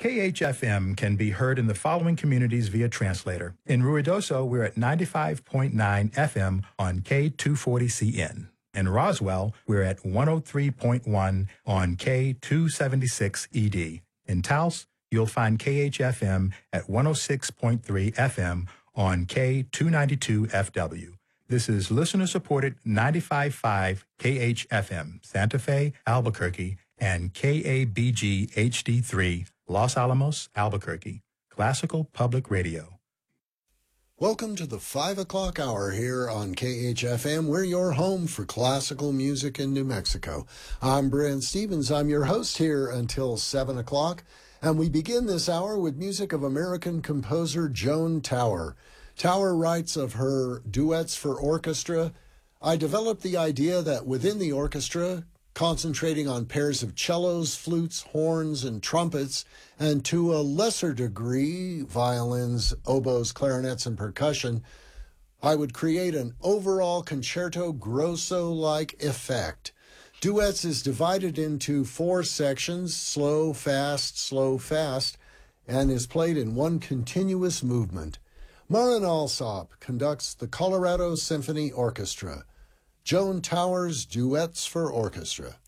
KHFM can be heard in the following communities via translator. In Ruidoso, we're at 95.9 FM on K240CN. In Roswell, we're at 103.1 on K276ED. In Taos, you'll find KHFM at 106.3 FM on K292FW. This is listener-supported 95.5 KHFM, Santa Fe, Albuquerque, and KABG HD3, Los Alamos, Albuquerque, Classical Public Radio. Welcome to the 5 o'clock hour here on KHFM. We're your home for classical music in New Mexico. I'm Brent Stevens. I'm your host here until 7 o'clock. And we begin this hour with music of American composer Joan Tower. Tower writes of her duets for orchestra. I developed the idea that within the orchestra, concentrating on pairs of cellos, flutes, horns, and trumpets, and to a lesser degree, violins, oboes, clarinets, and percussion, I would create an overall concerto grosso-like effect. Duets is divided into 4 sections, slow, fast, and is played in one continuous movement. Maren Alsop conducts the Colorado Symphony Orchestra. Joan Tower's Duets for Orchestra.